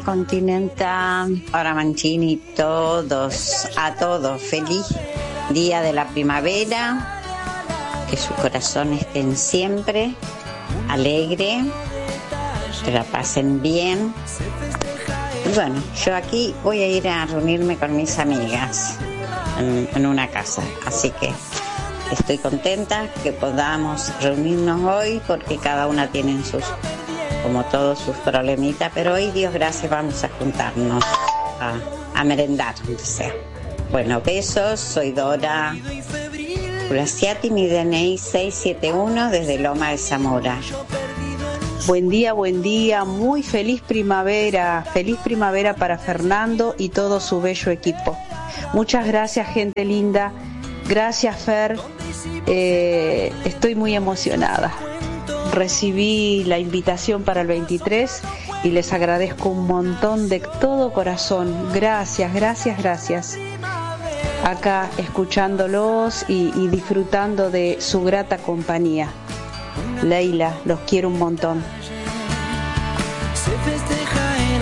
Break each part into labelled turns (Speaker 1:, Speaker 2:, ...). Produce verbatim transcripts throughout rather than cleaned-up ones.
Speaker 1: Continental. Ahora Mancini, todos, a todos, feliz día de la primavera, que sus corazones estén siempre alegre, que la pasen bien. Y bueno, yo aquí voy a ir a reunirme con mis amigas en, en una casa, así que estoy contenta que podamos reunirnos hoy porque cada una tiene sus, como todos, sus problemitas, pero hoy, Dios gracias, vamos a juntarnos a, a merendar, aunque sea. Bueno, besos, soy Dora Ulaciati, mi D N I seis siete uno desde Loma de Zamora.
Speaker 2: Buen día, buen día, muy feliz primavera, feliz primavera para Fernando y todo su bello equipo. Muchas gracias, gente linda, gracias Fer, eh, estoy muy emocionada. Recibí la invitación para el veintitrés y les agradezco un montón de todo corazón, gracias, gracias, gracias. Acá escuchándolos y, y disfrutando de su grata compañía. Leila, los quiero un montón.
Speaker 3: Se festeja el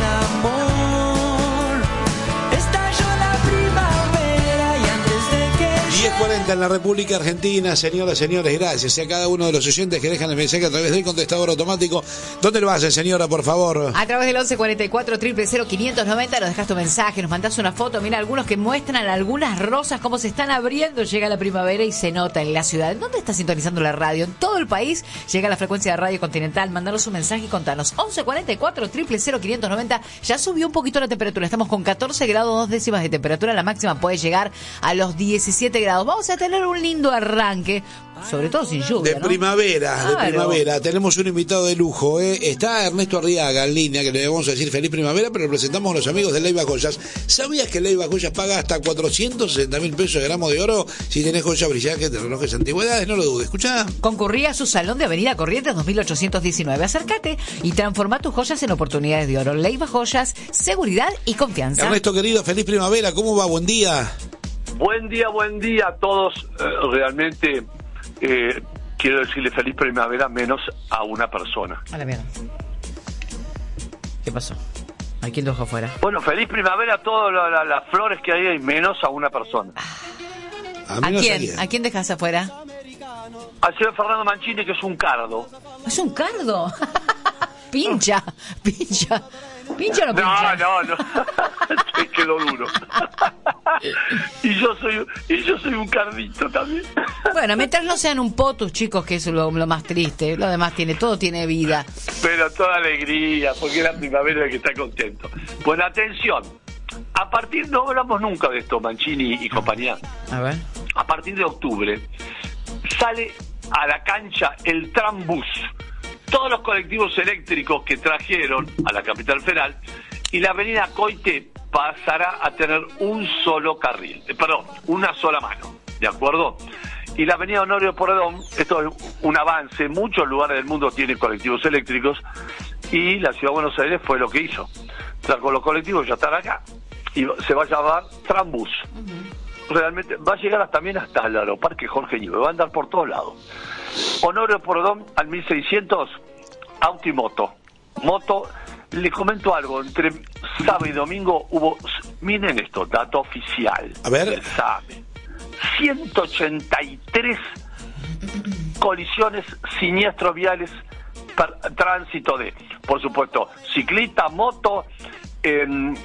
Speaker 3: amor, estalló la primavera y antes de que
Speaker 4: diez cuarenta en la República Argentina, señoras, señores, gracias a cada uno de los oyentes que dejan el mensaje a través del contestador automático. ¿Dónde lo hacen, señora, por favor?
Speaker 5: A través del once cuarenta y cuatro, cero cero cero, quinientos noventa nos dejas tu mensaje, nos mandás una foto. Mira, algunos que muestran algunas rosas cómo se están abriendo. Llega la primavera y se nota en la ciudad. ¿Dónde está sintonizando la radio? En todo el país llega la frecuencia de Radio Continental. Mandanos un mensaje y contanos. once cuarenta y cuatro, cero cero cero, quinientos noventa. Ya subió un poquito la temperatura. Estamos con catorce grados, dos décimas de temperatura. La máxima puede llegar a los diecisiete grados. Vamos a tener un lindo arranque, sobre todo sin lluvia,
Speaker 4: De
Speaker 5: ¿no?
Speaker 4: primavera,
Speaker 5: Claro.
Speaker 4: de primavera. Tenemos un invitado de lujo, ¿eh? Está Ernesto Arriaga en línea, que le vamos a decir feliz primavera, pero lo presentamos a los amigos de Leiva Joyas. ¿Sabías que Leiva Joyas paga hasta cuatrocientos sesenta mil pesos de gramo de oro si tenés joyas brillantes de relojes antigüedades? No lo dudes, escuchá.
Speaker 5: Concurrí a su salón de Avenida Corrientes dos mil ochocientos diecinueve. Acércate y transforma tus joyas en oportunidades de oro. Leiva Joyas, seguridad y confianza.
Speaker 4: Ernesto querido, feliz primavera, ¿cómo va? Buen día.
Speaker 6: Buen día, buen día a todos. Eh, realmente eh, quiero decirle feliz primavera menos a una persona.
Speaker 5: A la mierda. ¿Qué pasó? ¿A quién lo dejó afuera?
Speaker 6: Bueno, feliz primavera a todas la, la, las flores que hay y menos a una persona.
Speaker 4: A,
Speaker 5: ¿A quién? ¿A quién dejas afuera?
Speaker 6: Al señor Fernando Mancini, que es un cardo.
Speaker 5: Es un cardo. Pincha, pincha. ¿Pincha o no pincha?
Speaker 6: No, no, no. Se quedó duro. y yo soy y yo soy un cardito también.
Speaker 5: Bueno, mientras no sean un potus, chicos, que es lo, lo más triste. Lo demás tiene, todo tiene vida.
Speaker 6: Pero toda alegría, porque es la primavera hay que estar contento. Bueno, atención. A partir, no hablamos nunca de esto, Mancini y compañía.
Speaker 5: A ver.
Speaker 6: A partir de octubre sale a la cancha el Trambús. Todos los colectivos eléctricos que trajeron a la capital federal, y la avenida Coite pasará a tener un solo carril, eh, perdón, una sola mano, ¿de acuerdo? Y la avenida Honorio Porredón, esto es un avance, muchos lugares del mundo tienen colectivos eléctricos, y la ciudad de Buenos Aires fue lo que hizo. Trajo los colectivos, ya están acá, y se va a llamar Trambús. Uh-huh. Realmente va a llegar también hasta el Aeroparque Jorge Newbery, va a andar por todos lados. Honorio Porredón al mil seiscientos, auto y moto. Moto, les comento algo, entre sábado y domingo hubo, miren esto, dato oficial
Speaker 4: a ver.
Speaker 6: del S A M E, ciento ochenta y tres colisiones, siniestros viales, per, tránsito de, por supuesto, ciclista, moto, eh,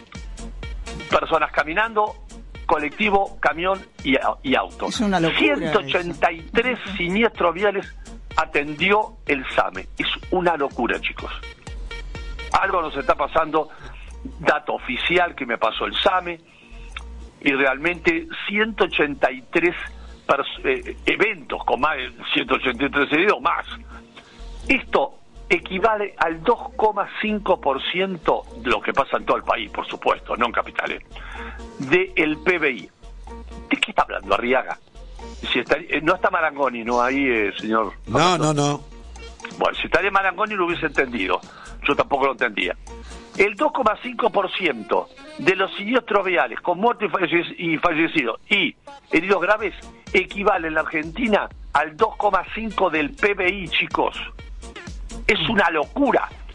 Speaker 6: personas caminando, colectivo, camión y, y auto.
Speaker 2: Es una locura.
Speaker 6: ciento ochenta y tres eso. Siniestros viales atendió el S A M E. Es una locura, chicos. Algo nos está pasando, dato oficial que me pasó el S A M E, y realmente ciento ochenta y tres pers- eh, eventos con más de ciento ochenta y tres heridos más. Esto equivale al dos coma cinco por ciento de lo que pasa en todo el país, por supuesto, no en capitales, del P B I. ¿De qué está hablando Arriaga? Si está, eh, no está Marangoni, ¿no? Ahí, eh, señor.
Speaker 4: No, no, no.
Speaker 6: Bueno, si estaría Marangoni lo hubiese entendido. Yo tampoco lo entendía. El dos coma cinco por ciento de los siniestros viales con muertos y fallecidos y heridos graves equivale en la Argentina al dos coma cinco por ciento del P B I, chicos. Es una locura.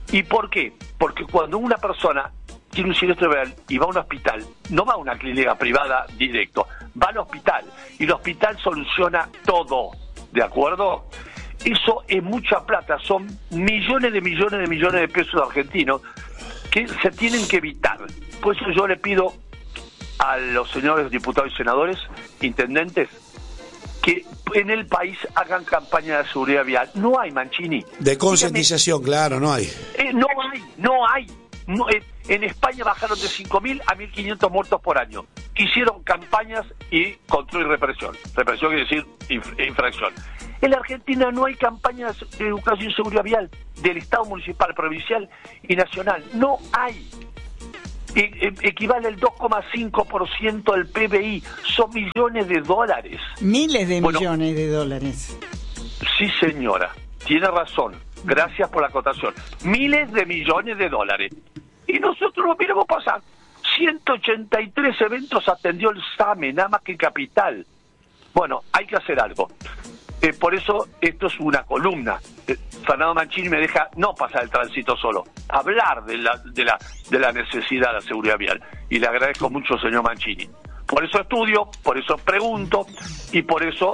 Speaker 6: ¿Y por qué? Porque cuando una persona tiene un siniestro vial y va a un hospital, no va a una clínica privada directo, va al hospital y el hospital soluciona todo, ¿de acuerdo? Eso es mucha plata, son millones de millones de millones de pesos argentinos que se tienen que evitar. Por eso yo le pido a los señores diputados y senadores, intendentes, que en el país hagan campaña de seguridad vial. No hay, Mancini.
Speaker 4: De concientización, claro, no hay.
Speaker 6: Eh, no hay, no hay. No, eh, en España bajaron de cinco mil a mil quinientos muertos por año. Hicieron campañas y control y represión. Represión quiere decir inf- infracción. En la Argentina no hay campañas de educación y seguridad vial del Estado municipal, provincial y nacional. No hay. E- e- equivale al dos coma cinco por ciento del P B I. Son millones de dólares.
Speaker 7: Miles de
Speaker 6: Bueno,
Speaker 7: millones de dólares.
Speaker 6: Sí, señora. Tiene razón. Gracias por la acotación. Miles de millones de dólares. Y nosotros lo miramos pasar. ciento ochenta y tres eventos atendió el SAME, nada más que Capital. Bueno, hay que hacer algo. Eh, por eso esto es una columna. Eh, Fernando Mancini me deja no pasar el tránsito solo, hablar de la, de la, de la necesidad de la seguridad vial. Y le agradezco mucho, señor Mancini. Por eso estudio, por eso pregunto y por eso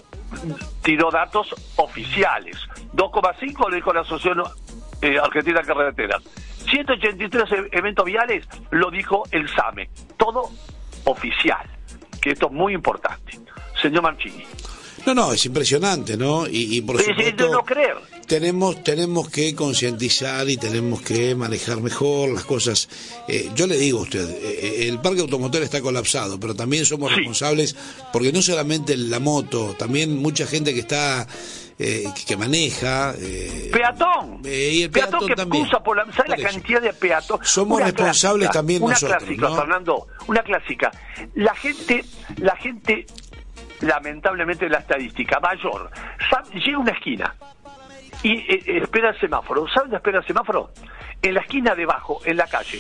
Speaker 6: tiró datos oficiales. dos coma cinco lo dijo la Asociación eh, Argentina de Carreteras. ciento ochenta y tres e- eventos viales lo dijo el SAME. Todo oficial, que esto es muy importante. Señor Mancini.
Speaker 4: No, no, es impresionante, ¿no? Y, y por
Speaker 6: Sí, sí,
Speaker 4: supuesto,
Speaker 6: de no creer.
Speaker 4: tenemos tenemos que concientizar y tenemos que manejar mejor las cosas. Eh, yo le digo a usted, eh, el parque automotor está colapsado, pero también somos
Speaker 6: Sí.
Speaker 4: responsables, porque no solamente la moto, también mucha gente que está, eh, que, que maneja. Eh,
Speaker 6: Peatón.
Speaker 4: eh, y el
Speaker 6: peatón,
Speaker 4: peatón
Speaker 6: que
Speaker 4: también.
Speaker 6: cruza por la... ¿Sabe
Speaker 4: Por
Speaker 6: la
Speaker 4: eso.
Speaker 6: cantidad de peatones?
Speaker 4: Somos
Speaker 6: Una
Speaker 4: responsables
Speaker 6: clásica,
Speaker 4: también
Speaker 6: una
Speaker 4: nosotros,
Speaker 6: clásica,
Speaker 4: ¿no?
Speaker 6: Fernando, una clásica. La gente, la gente, lamentablemente la estadística mayor, sabe, llega a una esquina y eh, espera el semáforo. ¿Sabe dónde espera el semáforo? En la esquina de abajo, en la calle.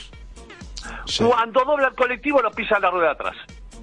Speaker 4: Sí.
Speaker 6: Cuando dobla el colectivo lo pisa la rueda de atrás.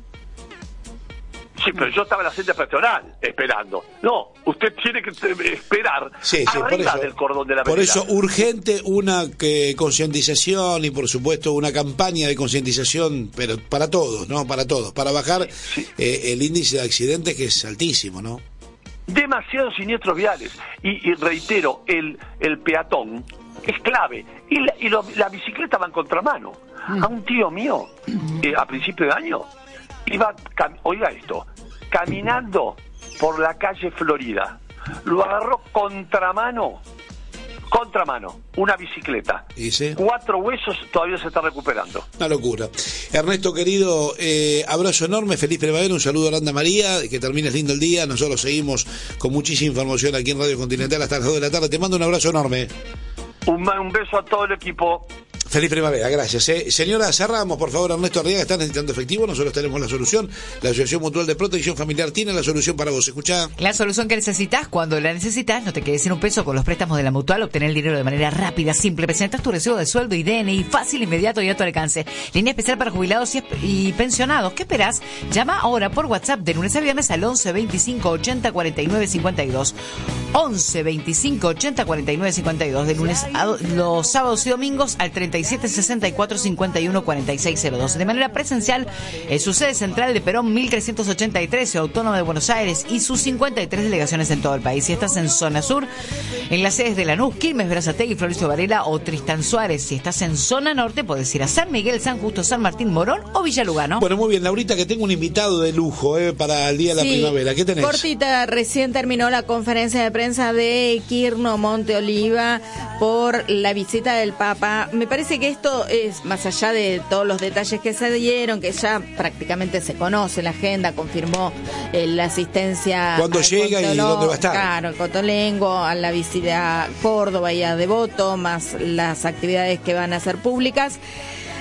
Speaker 6: Sí, pero yo estaba en la senda peatonal esperando. No, usted tiene que eh, esperar
Speaker 4: Sí, sí, por
Speaker 6: arriba
Speaker 4: eso,
Speaker 6: del cordón de la
Speaker 4: por
Speaker 6: vereda.
Speaker 4: eso urgente una que, concientización y por supuesto una campaña de concientización, pero para todos, ¿no? Para todos, para bajar
Speaker 6: Sí.
Speaker 4: eh, el índice de accidentes que es altísimo, ¿no?
Speaker 6: Demasiados siniestros viales. Y, y reitero, el, el peatón es clave. Y la, y lo- la bicicleta va en contramano. A un tío mío, eh, a principio de año, iba, cam- oiga esto, caminando por la calle Florida. Lo agarró contramano, contramano, una bicicleta.
Speaker 4: Y sí,
Speaker 6: Cuatro huesos, todavía se está recuperando.
Speaker 4: una locura. Ernesto, querido, eh, abrazo enorme, feliz primavera, un saludo a Aranda María, que termines lindo el día. Nosotros seguimos con muchísima información aquí en Radio Continental hasta las dos de la tarde. Te mando un abrazo enorme.
Speaker 6: Un, un beso a todo el equipo.
Speaker 4: Feliz primavera, gracias. ¿eh? Señora, cerramos, por favor, Ernesto Arriaga, está necesitando efectivo, nosotros tenemos la solución. La Asociación Mutual de Protección Familiar tiene la solución para vos, escuchá.
Speaker 5: La solución que necesitas, cuando la necesitas, no te quedes sin un peso con los préstamos de la Mutual, obtener el dinero de manera rápida, simple, presentas tu recibo de sueldo y D N I, fácil, inmediato y a tu alcance. Línea especial para jubilados y, y pensionados. ¿Qué esperás? Llama ahora por WhatsApp de lunes a viernes al once veinticinco ochenta cuarenta y nueve cincuenta y dos. once veinticinco ochenta cuarenta y nueve cincuenta y dos. De lunes a do- los sábados y domingos al treinta y siete sesenta y cuatro cincuenta y uno cuarenta y seis cero dos. De manera presencial en su sede central de Perón mil trescientos ochenta y tres, Autónoma de Buenos Aires, y sus cincuenta y tres delegaciones en todo el país. Si estás en zona sur, en las sedes de Lanús, Quilmes, Berazategui, Florencio Varela o Tristán Suárez. Si estás en zona norte, podés ir a San Miguel, San Justo, San Martín, Morón o Villa Lugano.
Speaker 4: Bueno, muy bien, Laurita, que tengo un invitado de lujo eh, para el Día de la
Speaker 8: Sí,
Speaker 4: Primavera. ¿Qué tenés?
Speaker 8: Cortita, recién terminó la conferencia de prensa de Quirno Monte Oliva por la visita del Papa. Me parece que esto es, más allá de todos los detalles que se dieron, que ya prácticamente se conoce la agenda, confirmó eh, la asistencia.
Speaker 4: ¿Cuándo
Speaker 8: al
Speaker 4: llega y
Speaker 8: Cotoló-
Speaker 4: dónde va a estar?
Speaker 8: Claro, el Cotolengo, a la visita a Córdoba y a Devoto, más las actividades que van a ser públicas.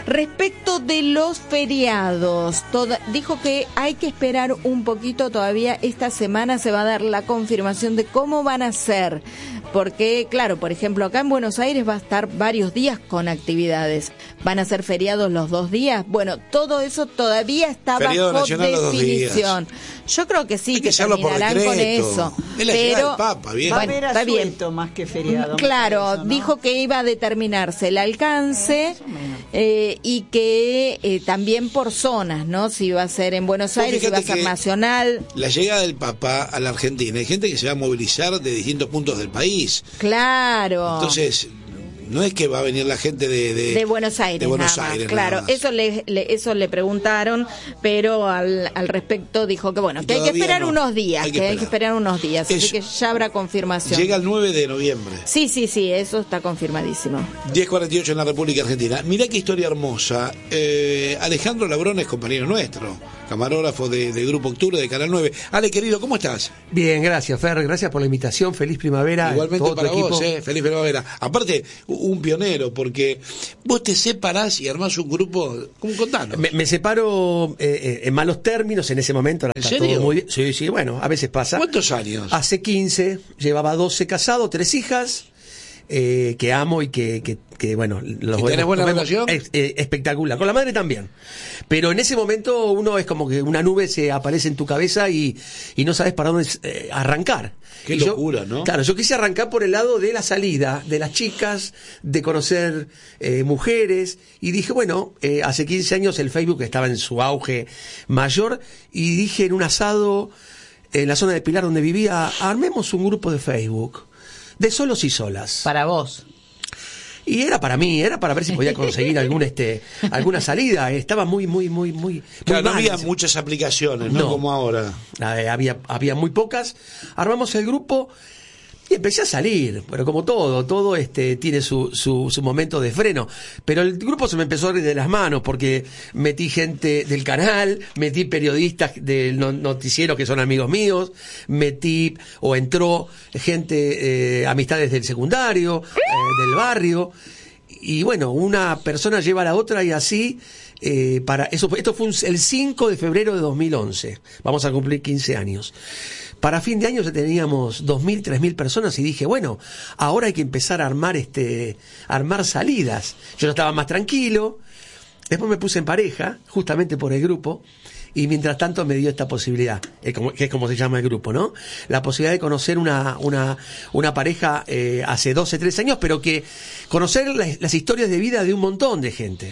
Speaker 8: Respecto de los feriados, toda, dijo que hay que esperar un poquito todavía. Esta semana se va a dar la confirmación de cómo van a ser. Porque, claro, por ejemplo, acá en Buenos Aires va a estar varios días con actividades. ¿Van a ser feriados los dos días? Bueno, todo eso todavía está
Speaker 4: Feriado
Speaker 8: bajo
Speaker 4: nacional los dos
Speaker 8: definición. Yo creo que sí,
Speaker 4: Hay que
Speaker 8: que
Speaker 4: hacerlo por
Speaker 8: terminarán con
Speaker 4: decreto.
Speaker 8: eso.
Speaker 4: Es la llegada
Speaker 8: Pero
Speaker 4: del Papa, bien.
Speaker 7: Va a
Speaker 8: Bueno,
Speaker 7: haber
Speaker 8: está bien.
Speaker 7: asueto más que feriado. me
Speaker 8: Claro,
Speaker 7: parece, ¿no?
Speaker 8: dijo que iba a determinarse el alcance eh, y que eh, también por zonas, ¿no? Si iba a ser en Buenos
Speaker 4: Vos
Speaker 8: Aires, si iba a
Speaker 4: fíjate
Speaker 8: ser
Speaker 4: que
Speaker 8: nacional.
Speaker 4: La llegada del Papa a la Argentina, hay gente que se va a movilizar de distintos puntos del país.
Speaker 8: Claro.
Speaker 4: Entonces, no es que va a venir la gente de, de,
Speaker 8: de Buenos Aires,
Speaker 4: de Buenos
Speaker 8: nada más.
Speaker 4: Aires,
Speaker 8: claro,
Speaker 4: nada más.
Speaker 8: eso le, le- eso le preguntaron, pero al, al respecto dijo que bueno,
Speaker 4: Y
Speaker 8: que hay que
Speaker 4: todavía
Speaker 8: esperar
Speaker 4: no.
Speaker 8: unos días,
Speaker 4: Hay
Speaker 8: que,
Speaker 4: que
Speaker 8: hay que
Speaker 4: esperar.
Speaker 8: esperar unos días, así
Speaker 4: Eso.
Speaker 8: que ya habrá confirmación.
Speaker 4: Llega el nueve de noviembre.
Speaker 8: Sí, sí, sí, eso está confirmadísimo.
Speaker 4: diez cuarenta y ocho en la República Argentina. Mirá qué historia hermosa. Eh, Alejandro Labrón es compañero nuestro, camarógrafo de, de Grupo Octubre de Canal nueve. Ale, querido, ¿cómo estás?
Speaker 9: Bien, gracias, Fer. Gracias por la invitación. Feliz primavera.
Speaker 4: Igualmente
Speaker 9: todo tu
Speaker 4: para vos,
Speaker 9: equipo.
Speaker 4: eh, feliz primavera. Aparte, un pionero, porque vos te separás y armás un grupo. ¿Cómo contanos?
Speaker 9: Me, me separo eh, eh, en malos términos en ese momento. Ahora
Speaker 4: ¿En
Speaker 9: está
Speaker 4: serio?
Speaker 9: todo muy bien. Sí, sí, bueno, a veces pasa.
Speaker 4: ¿Cuántos años?
Speaker 9: Hace quince, llevaba doce casado, tres hijas, eh, que amo y que, que, que, bueno, los
Speaker 4: ¿Y tenés buena
Speaker 9: los vemos-
Speaker 4: relación?
Speaker 9: es- eh, espectacular. Con la madre también. Pero en ese momento uno es como que una nube se aparece en tu cabeza y, y no sabes para dónde eh, arrancar.
Speaker 4: Qué
Speaker 9: Y yo-
Speaker 4: locura, ¿no?
Speaker 9: Claro, yo quise arrancar por el lado de la salida, de las chicas, de conocer eh, mujeres, y dije, bueno, eh, hace quince años el Facebook estaba en su auge mayor, y dije en un asado en la zona de Pilar donde vivía, armemos un grupo de Facebook, de solos y solas.
Speaker 5: Para vos.
Speaker 9: Y era para mí, era para ver si podía conseguir algún este alguna salida, estaba muy, muy, muy, muy... muy
Speaker 4: Claro, no
Speaker 9: mal.
Speaker 4: había muchas aplicaciones, ¿no?
Speaker 9: No.
Speaker 4: Como ahora.
Speaker 9: Eh, había, había muy pocas. Armamos el grupo y empecé a salir. Pero como todo, todo este tiene su, su, su momento de freno. Pero el grupo se me empezó a ir de las manos porque metí gente del canal, metí periodistas del no- noticiero que son amigos míos, metí o entró gente, eh, amistades del secundario, eh, del barrio. Y bueno, una persona lleva a la otra y así, eh, para eso fue- esto fue un- el cinco de febrero de dos mil once. Vamos a cumplir quince años. Para fin de año ya teníamos dos mil, tres mil personas y dije, bueno, ahora hay que empezar a armar este, a armar salidas. Yo ya estaba más tranquilo. Después me puse en pareja, justamente por el grupo, y mientras tanto me dio esta posibilidad, eh, como- que es como se llama el grupo, ¿no? La posibilidad de conocer una, una, una pareja eh, hace doce, trece años, pero que conocer las, las historias de vida de un montón de gente.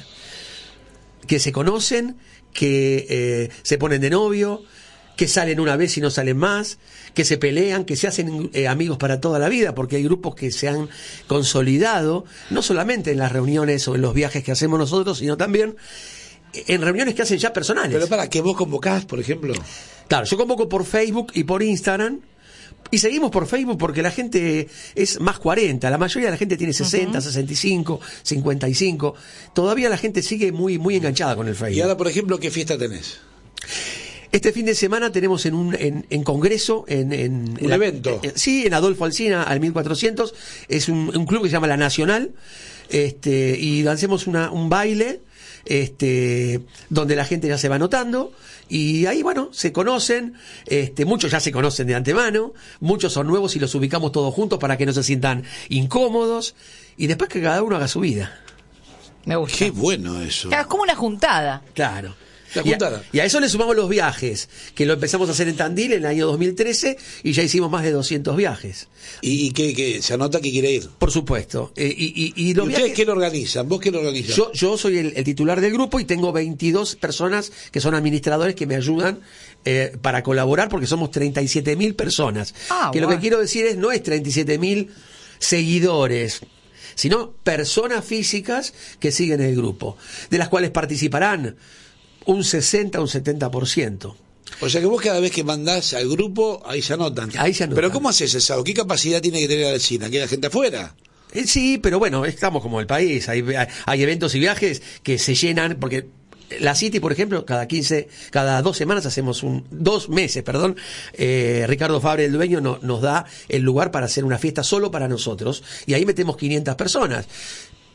Speaker 9: Que se conocen, que eh, se ponen de novio, que salen una vez y no salen más, que se pelean, que se hacen eh, amigos para toda la vida, porque hay grupos que se han consolidado, no solamente en las reuniones o en los viajes que hacemos nosotros, sino también en reuniones que hacen ya personales.
Speaker 4: Pero para que vos convocás, por ejemplo.
Speaker 9: Claro, yo convoco por Facebook y por Instagram. Y seguimos por Facebook porque la gente es más cuarenta, la mayoría de la gente tiene sesenta, sesenta y cinco, cincuenta y cinco. Todavía la gente sigue muy, muy enganchada con el Facebook.
Speaker 4: Y ahora, por ejemplo, ¿qué fiesta tenés?
Speaker 9: Este fin de semana tenemos en un en, en congreso, en, en
Speaker 4: ¿Un
Speaker 9: en la-
Speaker 4: evento?
Speaker 9: eh, sí, en Adolfo Alsina, al mil cuatrocientos. Es un, un club que se llama La Nacional. Este, y hacemos una, un baile, este, donde la gente ya se va notando. Y ahí, bueno, se conocen. Este, muchos ya se conocen de antemano. Muchos son nuevos y los ubicamos todos juntos para que no se sientan incómodos. Y después que cada uno haga su vida.
Speaker 5: Me gusta.
Speaker 4: Qué bueno eso.
Speaker 5: Claro, es como una juntada.
Speaker 9: Claro.
Speaker 4: La
Speaker 9: Y a,
Speaker 4: juntada.
Speaker 9: y a eso le sumamos los viajes, que lo empezamos a hacer en Tandil en el año dos mil trece y ya hicimos más de doscientos viajes.
Speaker 4: ¿Y, y qué, qué? Se anota que quiere ir?
Speaker 9: Por supuesto. Eh, y, y, y
Speaker 4: ¿Y
Speaker 9: los
Speaker 4: ustedes
Speaker 9: viajes...
Speaker 4: qué lo organizan? ¿Vos qué lo organizan?
Speaker 9: Yo, yo soy el, el titular del grupo y tengo veintidós personas que son administradores que me ayudan eh, para colaborar porque somos treinta y siete mil personas.
Speaker 5: Ah,
Speaker 9: que lo
Speaker 5: bueno.
Speaker 9: que quiero decir es, no es treinta y siete mil seguidores, sino personas físicas que siguen el grupo, de las cuales participarán un sesenta, un setenta por ciento.
Speaker 4: O sea que vos cada vez que mandás al grupo, ahí se anotan.
Speaker 9: Ahí se anotan.
Speaker 4: Pero ¿cómo haces eso? ¿Qué capacidad tiene que tener Alsina? ¿Que la gente afuera?
Speaker 9: Eh, Sí, pero bueno, estamos como el país. Hay, hay, hay eventos y viajes que se llenan, porque la City, por ejemplo, cada quince, cada dos semanas hacemos un, dos meses, perdón, eh, Ricardo Fabre, el dueño, no, nos da el lugar para hacer una fiesta solo para nosotros, y ahí metemos quinientas personas.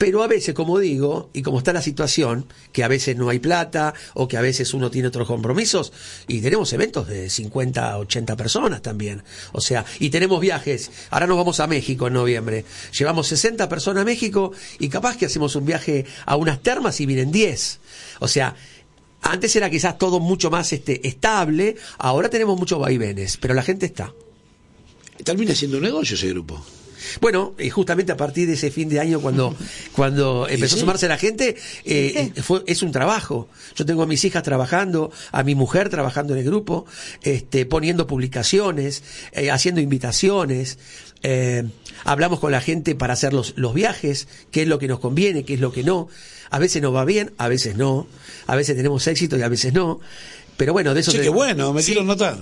Speaker 9: Pero a veces, como digo, y como está la situación, que a veces no hay plata o que a veces uno tiene otros compromisos, y tenemos eventos de cincuenta, ochenta personas también. O sea, y tenemos viajes. Ahora nos vamos a México en noviembre. Llevamos sesenta personas a México y capaz que hacemos un viaje a unas termas y vienen diez. O sea, antes era quizás todo mucho más este estable, ahora tenemos muchos vaivenes, pero la gente está.
Speaker 4: Termina siendo un negocio ese grupo.
Speaker 9: Bueno, y justamente a partir de ese fin de año cuando cuando empezó
Speaker 4: sí.
Speaker 9: a sumarse la gente, eh, sí. fue es un trabajo. Yo tengo a mis hijas trabajando, a mi mujer trabajando en el grupo, este poniendo publicaciones, eh, haciendo invitaciones, eh, hablamos con la gente para hacer los, los viajes, qué es lo que nos conviene, qué es lo que no. A veces nos va bien, a veces no. A veces tenemos éxito y a veces no. Pero bueno, de eso...
Speaker 4: Sí,
Speaker 9: te...
Speaker 4: qué bueno, me
Speaker 9: sí.
Speaker 4: quiero notar.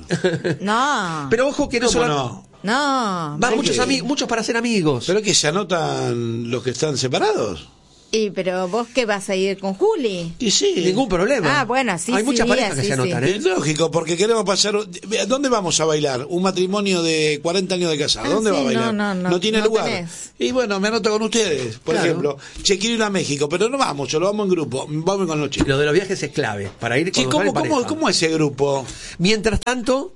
Speaker 8: No.
Speaker 9: Pero ojo que no
Speaker 4: ¿Cómo
Speaker 9: solo...
Speaker 4: no?
Speaker 8: No.
Speaker 9: Van muchos,
Speaker 4: qué?
Speaker 9: ami- muchos para ser amigos.
Speaker 4: ¿Pero que se anotan los que están separados?
Speaker 8: Y pero vos qué vas a ir con Juli.
Speaker 4: Y sí.
Speaker 9: Ningún problema.
Speaker 8: Ah, bueno, sí,
Speaker 9: Hay
Speaker 8: sí,
Speaker 9: muchas parejas que
Speaker 8: así
Speaker 9: se
Speaker 8: sí.
Speaker 9: anotan, ¿eh?
Speaker 4: Es lógico, porque queremos pasar... ¿A dónde vamos a bailar? Un matrimonio de cuarenta años de casado.
Speaker 8: Ah,
Speaker 4: ¿Dónde
Speaker 8: sí,
Speaker 4: va a bailar?
Speaker 8: no, no, no,
Speaker 4: tiene
Speaker 8: no
Speaker 4: lugar.
Speaker 8: tenés.
Speaker 4: Y bueno, me anoto con ustedes. Por
Speaker 9: Claro.
Speaker 4: ejemplo, che, quiero ir a México, pero no vamos, yo lo vamos en grupo. Vamos con los chicos.
Speaker 9: Lo de los viajes es clave para ir
Speaker 4: Che,
Speaker 9: con
Speaker 4: ¿cómo,
Speaker 9: en
Speaker 4: cómo,
Speaker 9: pareja.
Speaker 4: ¿cómo es ese grupo?
Speaker 9: Mientras tanto,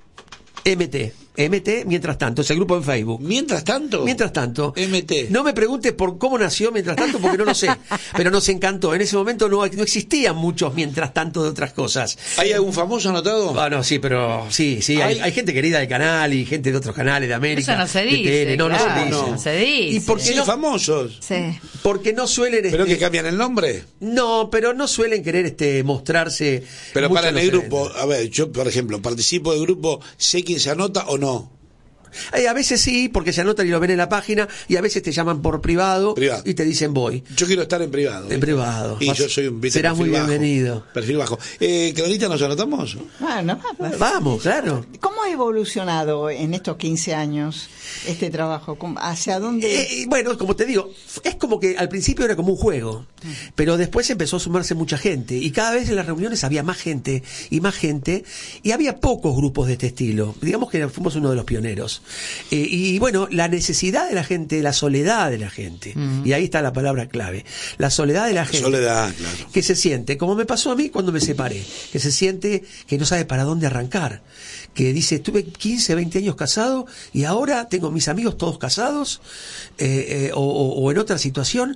Speaker 9: M T. M T, mientras tanto, es el grupo en Facebook.
Speaker 4: Mientras tanto.
Speaker 9: Mientras tanto,
Speaker 4: M T.
Speaker 9: no me preguntes por cómo nació mientras tanto, porque no lo sé, pero nos encantó. En ese momento no, no existían muchos mientras tanto de otras cosas.
Speaker 4: ¿Hay algún famoso anotado?
Speaker 9: Ah, no, sí, pero sí, sí, hay,
Speaker 4: Hay-
Speaker 9: hay gente querida del canal y gente de otros canales de América.
Speaker 5: Eso no se
Speaker 9: de
Speaker 5: dice,
Speaker 9: tele. No,
Speaker 5: claro,
Speaker 9: no se dice.
Speaker 4: no
Speaker 5: se dice.
Speaker 9: ¿Y por qué
Speaker 4: Sí,
Speaker 9: no?
Speaker 4: famosos.
Speaker 8: Sí.
Speaker 9: Porque no suelen...
Speaker 4: ¿Pero
Speaker 9: este,
Speaker 4: que cambian el nombre?
Speaker 9: No, pero no suelen querer este mostrarse.
Speaker 4: Pero
Speaker 9: mucho
Speaker 4: para
Speaker 9: en
Speaker 4: en el
Speaker 9: los
Speaker 4: grupo,
Speaker 9: eventos.
Speaker 4: a ver, yo por ejemplo, participo del grupo, sé quién se anota o no.
Speaker 9: Eh, a veces sí, porque se anotan y lo ven en la página, y a veces te llaman por privado,
Speaker 4: Privado.
Speaker 9: y te dicen voy.
Speaker 4: Yo quiero estar en privado.
Speaker 9: En
Speaker 4: ¿viste?
Speaker 9: privado.
Speaker 4: Y
Speaker 9: Vas-
Speaker 4: yo soy un ¿viste?
Speaker 9: serás
Speaker 4: perfil
Speaker 9: muy
Speaker 4: bajo.
Speaker 9: bienvenido.
Speaker 4: Perfil bajo. Eh, Clarita, ¿nos anotamos?
Speaker 7: Bueno,
Speaker 9: Vamos, claro.
Speaker 7: ¿cómo ha evolucionado en estos quince años este trabajo? ¿Cómo- ¿Hacia dónde?
Speaker 9: Eh, bueno, como te digo, es como que al principio era como un juego, pero después empezó a sumarse mucha gente, y cada vez en las reuniones había más gente y más gente, y había pocos grupos de este estilo. Digamos que fuimos uno de los pioneros. Eh, y bueno, la necesidad de la gente, la soledad de la gente, y ahí está la palabra clave, la soledad de la gente.
Speaker 4: Soledad, claro.
Speaker 9: Que se siente, como me pasó a mí cuando me separé, que se siente que no sabe para dónde arrancar, que dice, estuve quince, veinte años casado y ahora tengo mis amigos todos casados, eh, eh, o, o- o en otra situación,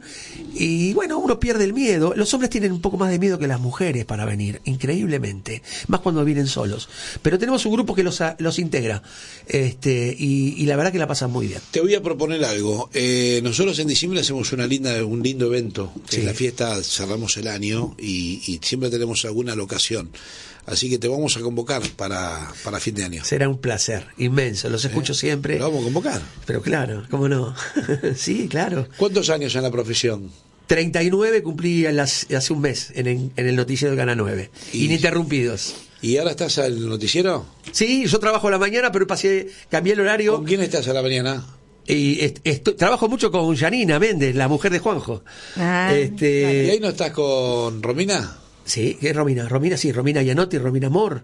Speaker 9: y bueno, uno pierde el miedo. Los hombres tienen un poco más de miedo que las mujeres para venir, increíblemente, más cuando vienen solos, pero tenemos un grupo que los, a- los integra, este, y, y la verdad que la pasan muy bien.
Speaker 4: Te voy a proponer algo. Eh, nosotros en diciembre hacemos una linda, un lindo evento. Que
Speaker 9: Sí.
Speaker 4: en la fiesta cerramos el año y, y siempre tenemos alguna locación. Así que te vamos a convocar para, para fin de año.
Speaker 9: Será un placer inmenso, los escucho siempre,
Speaker 4: Lo vamos a convocar.
Speaker 9: pero claro, ¿cómo no? Sí, claro.
Speaker 4: ¿Cuántos años en la profesión?
Speaker 9: treinta y nueve cumplí en las- hace un mes en, el- en el noticiero de Canal nueve,
Speaker 4: Y-
Speaker 9: ininterrumpidos.
Speaker 4: ¿Y ahora estás al noticiero?
Speaker 9: Sí, yo trabajo a la mañana, pero pasé, cambié el horario.
Speaker 4: ¿Con quién estás a la mañana?
Speaker 9: Y est- esto- trabajo mucho con Janina Méndez, la mujer de Juanjo.
Speaker 8: Ah,
Speaker 4: ¿Y
Speaker 9: este,
Speaker 4: ahí no estás con Romina?
Speaker 9: sí, que es Romina, Romina sí, Romina Gianotti, Romina Amor,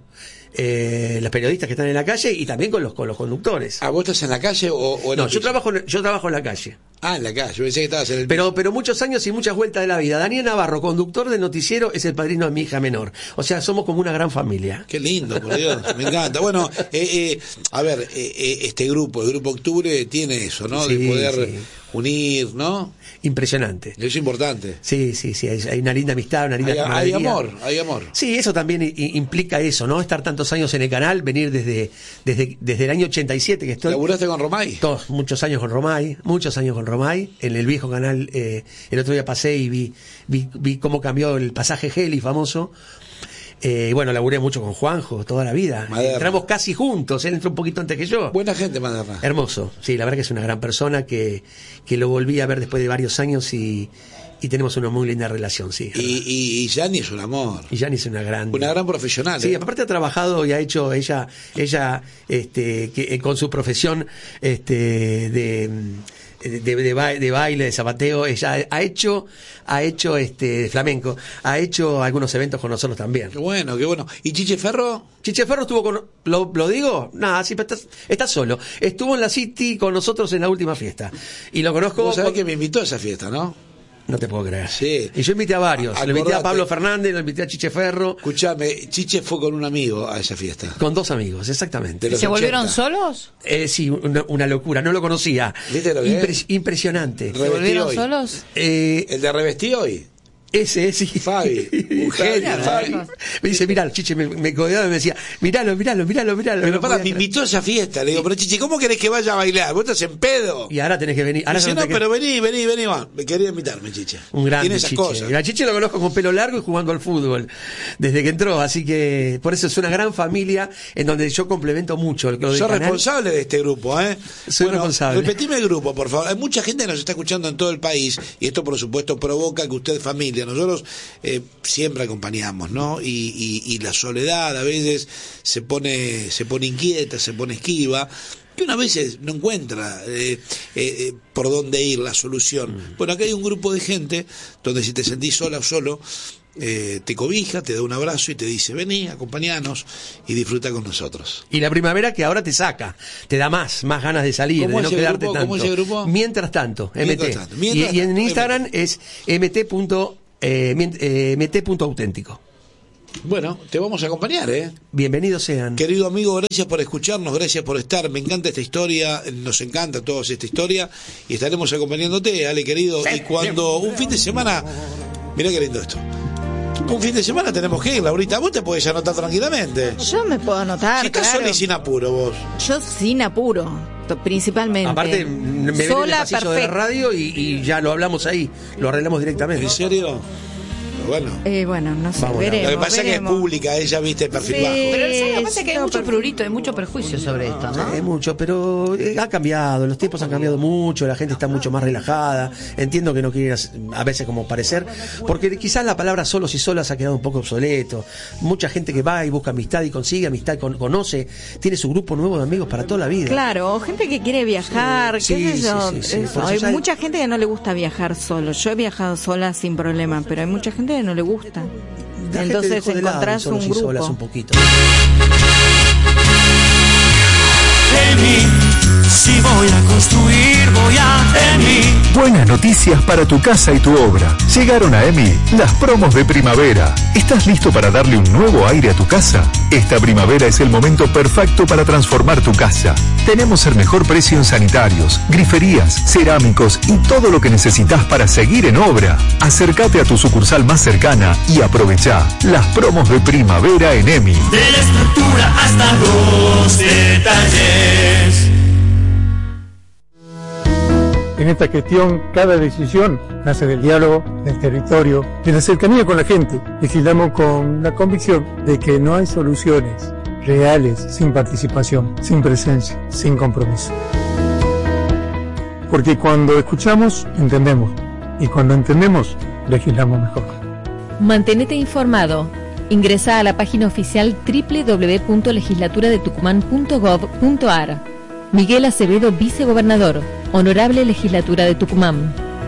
Speaker 9: eh, las periodistas que están en la calle y también con los con los conductores.
Speaker 4: ¿Ah, vos estás en la calle o, o en
Speaker 9: No,
Speaker 4: el
Speaker 9: yo
Speaker 4: piso?
Speaker 9: trabajo en- yo trabajo en la calle.
Speaker 4: Ah, en la calle. Yo pensé que estabas en el
Speaker 9: Pero, pero muchos años y muchas vueltas de la vida. Daniel Navarro, conductor del noticiero, es el padrino de mi hija menor. O sea, somos como una gran familia.
Speaker 4: Qué lindo, por Dios, me encanta. Bueno, eh, eh, a ver, eh, eh, este grupo, el Grupo Octubre, tiene eso, ¿no?
Speaker 9: Sí,
Speaker 4: de poder
Speaker 9: sí.
Speaker 4: unir, ¿no?
Speaker 9: Impresionante.
Speaker 4: Es importante.
Speaker 9: Sí, sí, sí, hay, hay una linda amistad, una linda
Speaker 4: Hay, hay
Speaker 9: camaradería.
Speaker 4: amor, hay amor.
Speaker 9: Sí, eso también i- implica eso, ¿no? Estar tantos años en el canal, venir desde desde, desde el año ochenta y siete que estoy.
Speaker 4: ¿Laburaste con Romay?
Speaker 9: Todos, muchos años con Romay, muchos años con Romay, en el viejo canal. Eh, el otro día pasé y vi, vi, vi cómo cambió el pasaje Heli famoso. Eh, y bueno, laburé mucho con Juanjo toda la vida.
Speaker 4: Maderna.
Speaker 9: Entramos casi juntos, él entró un poquito antes que yo.
Speaker 4: Buena gente, Maderna.
Speaker 9: Hermoso, sí, la verdad que es una gran persona que, que lo volví a ver después de varios años y, y tenemos una muy linda relación, sí.
Speaker 4: Y, y, y Yanni es un amor.
Speaker 9: Y Jani es una gran...
Speaker 4: Una gran profesional.
Speaker 9: Sí,
Speaker 4: ¿eh?
Speaker 9: aparte ha trabajado y ha hecho ella, ella, este, que, eh, con su profesión, este, de, de, de, ba- de baile, de zapateo, ella ha hecho, ha hecho, este, flamenco, ha hecho algunos eventos con nosotros también.
Speaker 4: Qué bueno, qué bueno. ¿Y Chiche Ferro?
Speaker 9: Chiche Ferro estuvo con, ¿lo, lo digo? Nada, sí, pero estás, estás solo. Estuvo en la City con nosotros en la última fiesta. Y lo conozco.
Speaker 4: Vos sabés
Speaker 9: por-
Speaker 4: que me invitó a esa fiesta, ¿no?
Speaker 9: No te puedo creer.
Speaker 4: Sí.
Speaker 9: Y yo invité a varios.
Speaker 4: A-
Speaker 9: Lo invité a
Speaker 4: acordate.
Speaker 9: Pablo Fernández, lo invité a Chiche Ferro.
Speaker 4: Escuchame, Chiche fue con un amigo a esa fiesta.
Speaker 9: Con dos amigos, exactamente.
Speaker 4: De los
Speaker 5: ¿Se volvieron
Speaker 4: ochenta.
Speaker 5: solos?
Speaker 9: Eh, sí, una, una locura, no lo conocía.
Speaker 4: ¿Viste lo que
Speaker 9: Impres-
Speaker 4: es?
Speaker 9: Impresionante.
Speaker 4: Re-
Speaker 5: ¿Se volvieron
Speaker 4: hoy.
Speaker 5: solos?
Speaker 9: Eh,
Speaker 4: El de Revestí hoy.
Speaker 9: ese, sí.
Speaker 4: Fabi, un genio,
Speaker 9: Fabi.
Speaker 4: Fabi.
Speaker 9: Me dice, mirá, Chiche, me, me codeaba y me decía, miralo, miralo, miralo, miralo.
Speaker 4: Pero
Speaker 9: No
Speaker 4: para,
Speaker 9: podía
Speaker 4: me
Speaker 9: creer.
Speaker 4: invitó a esa fiesta. Le digo, pero Chiche, ¿cómo querés que vaya a bailar? Vos estás en pedo.
Speaker 9: Y ahora tenés que venir. Ahora
Speaker 4: Dice,
Speaker 9: no
Speaker 4: no,
Speaker 9: te que-
Speaker 4: pero vení, vení, vení, va. Me quería invitarme, Chiche.
Speaker 9: Un grande
Speaker 4: Tiene esas
Speaker 9: Chiche.
Speaker 4: cosas.
Speaker 9: Y a Chiche lo conozco con pelo largo y jugando al fútbol desde que entró, así que por eso es una gran familia en donde yo complemento mucho lo del
Speaker 4: Soy
Speaker 9: canal.
Speaker 4: responsable de este grupo, ¿eh?
Speaker 9: Soy responsable.
Speaker 4: Repetime el grupo, por favor. Hay mucha gente que nos está escuchando en todo el país y esto, por supuesto, provoca que usted, familia, nosotros eh, siempre acompañamos, ¿no? Y, y, y la soledad a veces se pone, se pone inquieta, se pone esquiva. Que una vez no encuentra eh, eh, por dónde ir la solución.
Speaker 9: Mm.
Speaker 4: Bueno, acá hay un grupo de gente donde si te sentís sola o solo, eh, te cobija, te da un abrazo y te dice, vení, acompañanos y disfruta con nosotros.
Speaker 9: Y la primavera que ahora te saca, te da más, más ganas de salir,
Speaker 4: ¿Cómo
Speaker 9: de no
Speaker 4: ese
Speaker 9: quedarte
Speaker 4: grupo?
Speaker 9: tanto.
Speaker 4: ¿Cómo ese grupo?
Speaker 9: Mientras tanto,
Speaker 4: Mientras
Speaker 9: M T.
Speaker 4: tanto, mientras
Speaker 9: y, y en
Speaker 4: tanto,
Speaker 9: Instagram
Speaker 4: M T.
Speaker 9: es mt. Eh, mien- eh, mt.auténtico.
Speaker 4: Bueno, te vamos a acompañar, ¿eh?
Speaker 9: Bienvenidos sean.
Speaker 4: Querido amigo, gracias por escucharnos, gracias por estar. Me encanta esta historia, nos encanta a todos esta historia y estaremos acompañándote, Ale, querido. Y cuando un fin de semana, mirá qué lindo esto. Un fin de semana tenemos que ir, Laurita. Vos te podés anotar tranquilamente.
Speaker 8: Yo me puedo anotar,
Speaker 4: Si estás
Speaker 8: claro.
Speaker 4: sola y sin apuro, vos.
Speaker 8: Yo sin apuro, to- principalmente.
Speaker 9: Aparte, me ven en el
Speaker 8: sola,
Speaker 9: pasillo de la
Speaker 8: perfecto.
Speaker 9: radio y, y ya lo hablamos ahí, lo arreglamos directamente.
Speaker 4: ¿En serio? Bueno.
Speaker 8: Eh, bueno, no sé,
Speaker 9: Vamos,
Speaker 8: veremos.
Speaker 4: Lo que pasa
Speaker 8: veremos.
Speaker 4: es que es pública, ella viste el perfil
Speaker 8: Sí.
Speaker 4: bajo.
Speaker 5: Pero ¿sabes lo que pasa? Es que hay
Speaker 8: no,
Speaker 5: mucho
Speaker 8: pero-
Speaker 5: prurito, hay mucho perjuicio sobre esto, ¿no?
Speaker 9: Es mucho, pero eh, ha cambiado, los tiempos han cambiado mucho, la gente está mucho más relajada, entiendo que no quieren as- a veces como parecer, porque quizás la palabra solos y solas ha quedado un poco obsoleto, mucha gente que va y busca amistad y consigue amistad, con- conoce, tiene su grupo nuevo de amigos para toda la vida.
Speaker 8: Claro, gente que quiere viajar,
Speaker 9: Sí,
Speaker 8: qué sé
Speaker 9: sí,
Speaker 8: yo.
Speaker 9: sí, sí,
Speaker 8: eso.
Speaker 9: por eso
Speaker 8: Hay
Speaker 9: ya hay-
Speaker 8: mucha gente que no le gusta viajar solo. Yo he viajado sola sin problema, pero hay mucha gente que no le gusta.
Speaker 9: La gente
Speaker 8: Entonces
Speaker 9: dejó de lado
Speaker 8: encontrás
Speaker 9: el solos
Speaker 8: un
Speaker 9: y solas
Speaker 8: grupo.
Speaker 9: un poquito.
Speaker 3: Emi, si voy a construir, voy a Emi.
Speaker 10: Buenas noticias para tu casa y tu obra. Llegaron a EMI las promos de primavera. ¿Estás listo para darle un nuevo aire a tu casa? Esta primavera es el momento perfecto para transformar tu casa. Tenemos el mejor precio en sanitarios, griferías, cerámicos y todo lo que necesitas para seguir en obra. Acércate a tu sucursal más cercana y aprovecha las promos de primavera en EMI.
Speaker 3: De la estructura hasta los detalles.
Speaker 11: En esta gestión, cada decisión nace del diálogo, del territorio, de la cercanía con la gente. Legislamos con la convicción de que no hay soluciones reales sin participación, sin presencia, sin compromiso. Porque cuando escuchamos, entendemos. Y cuando entendemos, legislamos mejor.
Speaker 12: Mantenete informado. Ingresa a la página oficial doble u doble u doble u punto legislatura de tucumán punto gov punto ar. Miguel Acevedo, vicegobernador. Honorable Legislatura de Tucumán.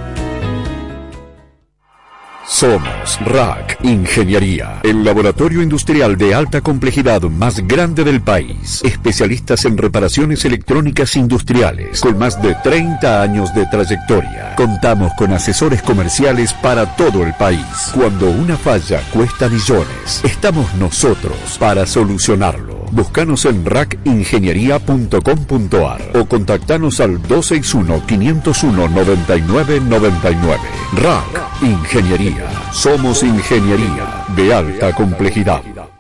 Speaker 10: Somos R A C Ingeniería, el laboratorio industrial de alta complejidad más grande del país. Especialistas en reparaciones electrónicas industriales, con más de treinta años de trayectoria. Contamos con asesores comerciales para todo el país. Cuando una falla cuesta millones, estamos nosotros para solucionarlo. Búscanos en rac ingeniería punto com punto ar o contactanos al dos seis uno, cinco cero uno, nueve nueve nueve nueve. R A C Ingeniería. Somos ingeniería de alta complejidad.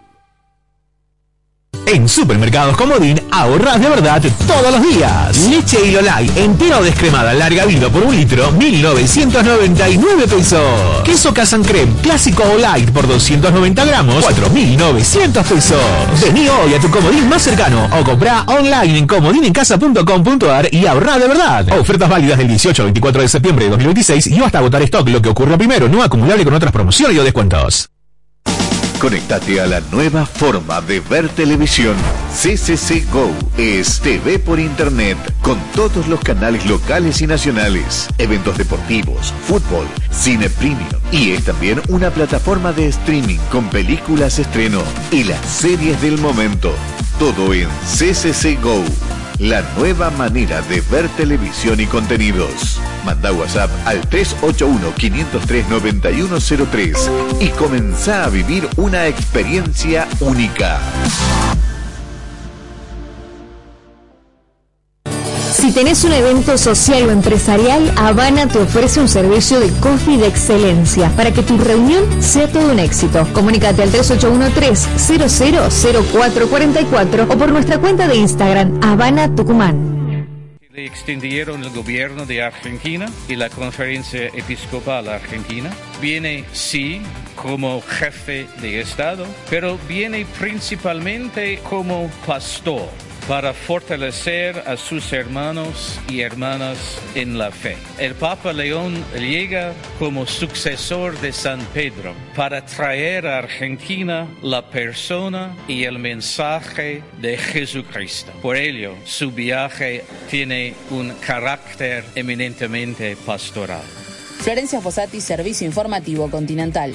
Speaker 13: En Supermercados Comodín ahorrás de verdad todos los días. Leche Ilolay entera o descremada larga vida por un litro, mil novecientos noventa y nueve pesos. Queso Casan Creme clásico o light por doscientos noventa gramos, cuatro mil novecientos pesos. Vení hoy a tu Comodín más cercano o comprá online en comodinencasa punto com punto ar y ahorrá de verdad. Ofertas válidas del dieciocho al veinticuatro de septiembre de dos mil veintiséis y hasta agotar stock, lo que ocurre primero, no acumulable con otras promociones o descuentos.
Speaker 10: Conéctate a la nueva forma de ver televisión. C C C Go es T V por internet con todos los canales locales y nacionales, eventos deportivos, fútbol, cine premium y es también una plataforma de streaming con películas estreno y las series del momento. Todo en C C C Go.
Speaker 14: la nueva manera de ver televisión y contenidos. Manda WhatsApp al tres ocho uno, cinco cero tres, nueve uno cero tres y comenzá a vivir una experiencia única.
Speaker 12: Si tenés un evento social o empresarial, Habana te ofrece un servicio de coffee de excelencia para que tu reunión sea todo un éxito. Comunícate al tres ocho uno tres, cero cero cero cuatro cuatro cuatro o por nuestra cuenta de Instagram, Habana Tucumán.
Speaker 15: Le extendieron el gobierno de Argentina y la Conferencia Episcopal Argentina. Viene, sí, como jefe de Estado, pero viene principalmente como pastor, para fortalecer a sus hermanos y hermanas en la fe. El Papa León llega como sucesor de San Pedro para traer a Argentina la persona y el mensaje de Jesucristo. Por ello, su viaje tiene un carácter eminentemente pastoral.
Speaker 16: Florencia Fossati, Servicio Informativo Continental.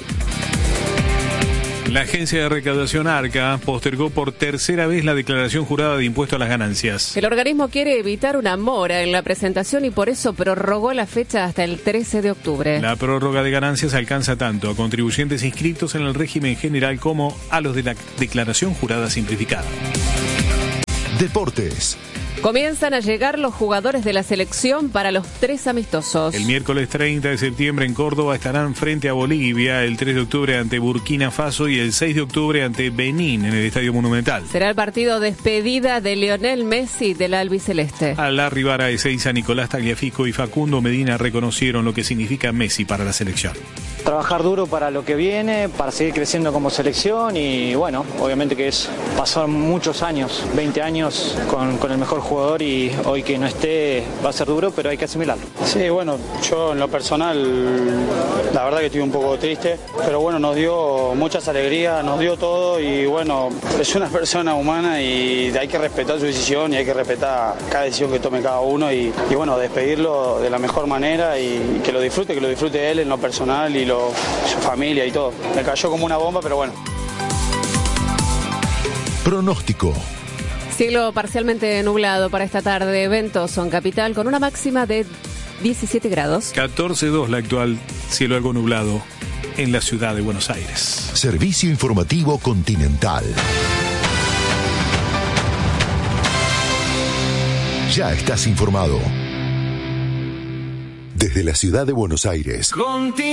Speaker 17: La agencia de recaudación ARCA postergó por tercera vez la declaración jurada de impuesto a las ganancias.
Speaker 18: El organismo quiere evitar una mora en la presentación y por eso prorrogó la fecha hasta el trece de octubre.
Speaker 17: La prórroga de ganancias alcanza tanto a contribuyentes inscritos en el régimen general como a los de la declaración jurada simplificada.
Speaker 13: Deportes.
Speaker 18: Comienzan a llegar los jugadores de la selección para los tres amistosos.
Speaker 17: El miércoles treinta de septiembre en Córdoba estarán frente a Bolivia, el tres de octubre ante Burkina Faso y el seis de octubre ante Benín en el Estadio Monumental.
Speaker 18: Será el partido despedida de Lionel Messi del albiceleste.
Speaker 17: A Larry Vara, Ezeiza, Nicolás Tagliafico y Facundo Medina reconocieron lo que significa Messi para la selección.
Speaker 19: Trabajar duro para lo que viene, para seguir creciendo como selección y bueno, obviamente que es pasar muchos años, veinte años con, con el mejor jugador y hoy que no esté va a ser duro, pero hay que asimilarlo.
Speaker 20: Sí, bueno, yo en lo personal la verdad que estoy un poco triste, pero bueno, nos dio muchas alegrías, nos dio todo y bueno, es una persona humana y hay que respetar su decisión y hay que respetar cada decisión que tome cada uno y, y bueno, despedirlo de la mejor manera y, y que lo disfrute, que lo disfrute él en lo personal y lo, su familia y todo. Me cayó como una bomba, pero bueno.
Speaker 13: Pronóstico.
Speaker 18: Cielo parcialmente nublado para esta tarde. Ventos en capital con una máxima de diecisiete grados.
Speaker 17: catorce dos la actual, cielo algo nublado en la ciudad de Buenos Aires.
Speaker 13: Servicio Informativo Continental. Ya estás informado. Desde la ciudad de Buenos Aires.